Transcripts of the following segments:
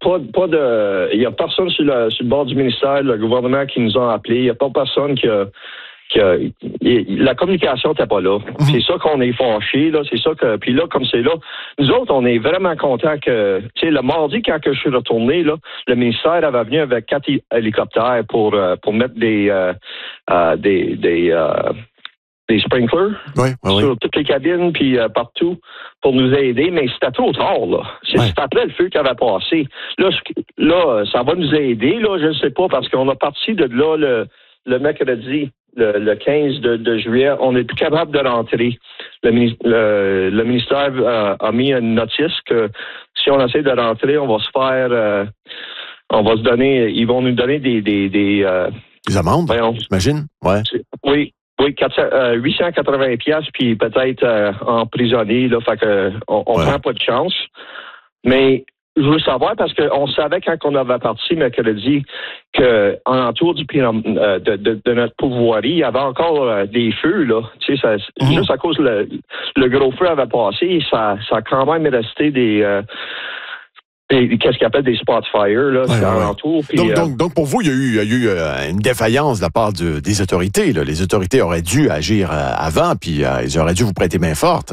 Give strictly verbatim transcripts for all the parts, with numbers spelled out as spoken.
pas, pas de, il y a personne sur le, sur le bord du ministère, le gouvernement qui nous a appelés. Il y a pas personne qui a, qui a, la communication n'était pas là. Mm-hmm. C'est ça qu'on est fâchés, là. C'est ça que, puis là, comme c'est là, nous autres, on est vraiment contents que, tu sais, le mardi, quand que je suis retourné, là, le ministère avait venu avec quatre hélicoptères pour, euh, pour mettre des, euh, euh, des, des, euh, des sprinklers oui, oui, sur oui. toutes les cabines puis euh, partout pour nous aider, mais c'était trop tard, là. C'est, ouais. c'est après le feu qui avait passé. Là, là, ça va nous aider, là, je ne sais pas, parce qu'on a parti de là le, le mercredi, le, le quinze de, de juillet, on n'est plus capable de rentrer. Le, le, le ministère euh, a mis une notice que si on essaie de rentrer, on va se faire, euh, on va se donner, ils vont nous donner des... Des, des, euh, des amendes, voyons, j'imagine? Ouais. Oui. Oui, quatre cents, euh, huit cent quatre-vingts piastres puis peut-être euh, emprisonné, là, fait que on, on ouais. prend pas de chance. Mais je veux savoir, parce qu'on savait quand on avait parti mercredi que en entour du euh, de, de, de notre pouvoirie, il y avait encore euh, des feux, là. Tu sais, ça, mmh. juste à cause le, le gros feu avait passé, ça, ça a quand même resté des. Euh, Et qu'est-ce qu'ils appellent des spot fires, là, ouais, alentour. Ouais. Donc, euh... donc, donc, pour vous, il y a eu, il y a eu euh, une défaillance de la part de, des autorités. Là. Les autorités auraient dû agir euh, avant, puis euh, ils auraient dû vous prêter main forte.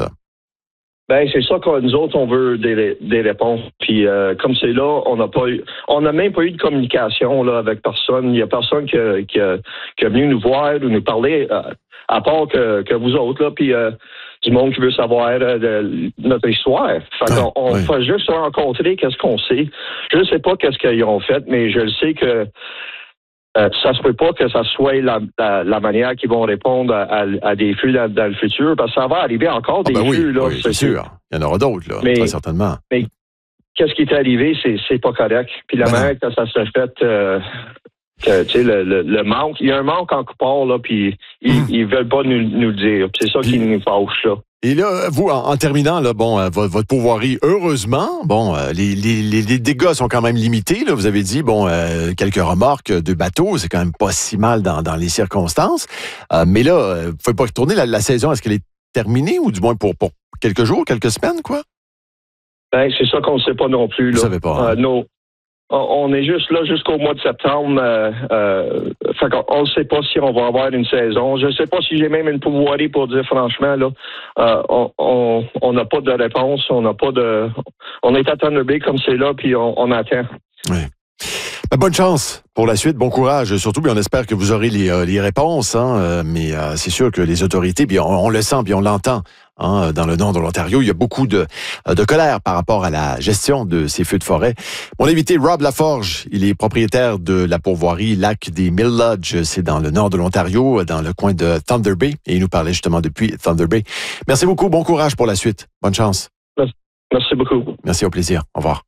Ben c'est ça que nous autres on veut des, des réponses. Puis euh, comme c'est là, on n'a pas eu, on n'a même pas eu de communication là avec personne. Il y a personne qui a, qui a, qui a venu nous voir ou nous parler euh, à part que, que vous autres là. Puis euh, du monde qui veut savoir euh, de notre histoire. Fait qu'on on oui. fait juste rencontrer qu'est-ce qu'on sait. Je ne sais pas qu'est-ce qu'ils ont fait, mais je le sais que euh, ça se peut pas que ça soit la, la, la manière qu'ils vont répondre à, à, à des feux dans, dans le futur, parce que ça va arriver encore ah des ben feux. Oui, là, oui, c'est sûr. Il y en aura d'autres, là, mais, très certainement. Mais qu'est-ce qui est arrivé, c'est, c'est pas correct. Puis la ben manière que ça s'est fait... Euh, que, tu sais, le, le, le manque, il y a un manque en coupard, là, puis ils, mmh. ils veulent pas nous, nous le dire. C'est ça puis, qui nous fâche, là. Et là, vous, en, en terminant, là, bon, euh, votre, votre pouvoirie, heureusement, bon, euh, les, les, les dégâts sont quand même limités, là. Vous avez dit, bon, euh, quelques remorques de bateaux, c'est quand même pas si mal dans, dans les circonstances. Euh, mais là, euh, vous pouvez pas retourner. La, la saison, est-ce qu'elle est terminée, ou du moins pour, pour quelques jours, quelques semaines, quoi? Ben, c'est ça qu'on ne sait pas non plus, là. Vous savez pas, hein? euh, nos, On est juste là jusqu'au mois de septembre. Euh, euh, fait qu'on ne sait pas si on va avoir une saison. Je ne sais pas si j'ai même une pouvoirie pour dire franchement, là, euh, on n'a pas de réponse. On n'a pas de. On est à Thunder Bay comme c'est là, puis on, on attend. Oui. Ben, bonne chance pour la suite, bon courage. Surtout, bien, on espère que vous aurez les, euh, les réponses. Hein, euh, mais euh, c'est sûr que les autorités, bien, on, on le sent, puis on l'entend. Hein, dans le nord de l'Ontario, il y a beaucoup de, de colère par rapport à la gestion de ces feux de forêt. Mon invité, Rob Laforge, il est propriétaire de la pourvoirie Lac des Mille Lodges. C'est dans le nord de l'Ontario, dans le coin de Thunder Bay. Et il nous parlait justement depuis Thunder Bay. Merci beaucoup. Bon courage pour la suite. Bonne chance. Merci beaucoup. Merci, au plaisir. Au revoir.